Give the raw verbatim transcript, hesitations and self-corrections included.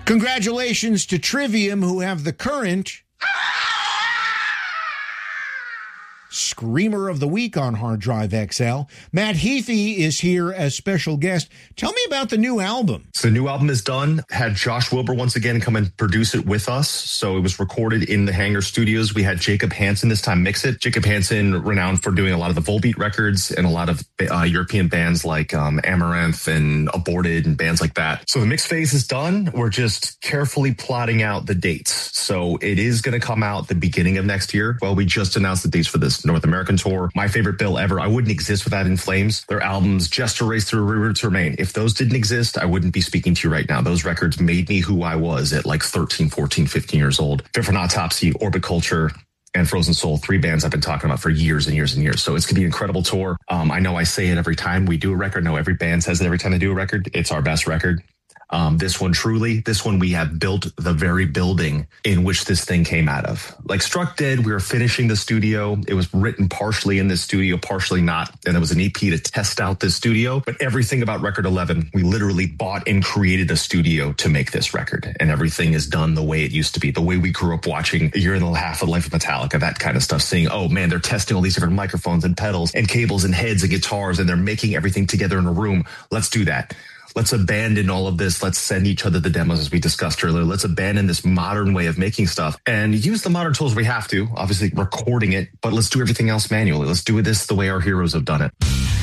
Congratulations to Trivium, who have the current Screamer of the Week on Hard Drive X L. Matt Heafy is here as special guest. Tell me about the new album. So the new album is done. Had Josh Wilbur once again come and produce it with us. So it was recorded in the Hangar Studios. We had Jacob Hansen this time mix it. Jacob Hansen, renowned for doing a lot of the Volbeat records and a lot of uh, European bands like um, Amaranth and Aborted and bands like that. So the mix phase is done. We're just carefully plotting out the dates. So it is going to come out the beginning of next year. Well, we just announced the dates for this North American tour. My favorite bill ever. I wouldn't exist without In Flames. Their albums, Just to Race Through, Roots Remain. If those didn't exist, I wouldn't be speaking to you right now. Those records made me who I was at like thirteen, fourteen, fifteen years old. Fit for an Autopsy, Orbit Culture, and Frozen Soul, three bands I've been talking about for years and years and years. So it's going to be an incredible tour. Um, I know I say it every time we do a record. No, every band says it every time they do a record. It's our best record. Um, this one, truly, this one, we have built the very building in which this thing came out of. Like Struck Dead, we were finishing the studio. It was written partially in this studio, partially not. And it was an E P to test out this studio. But everything about Record eleven, we literally bought and created a studio to make this record. And everything is done the way it used to be, the way we grew up watching A Year and a Half of Life of Metallica, that kind of stuff, seeing, oh man, they're testing all these different microphones and pedals and cables and heads and guitars, and they're making everything together in a room. Let's do that. Let's abandon all of this. Let's send each other the demos, as we discussed earlier. Let's abandon this modern way of making stuff and use the modern tools we have to, obviously recording it, but let's do everything else manually. Let's do this the way our heroes have done it.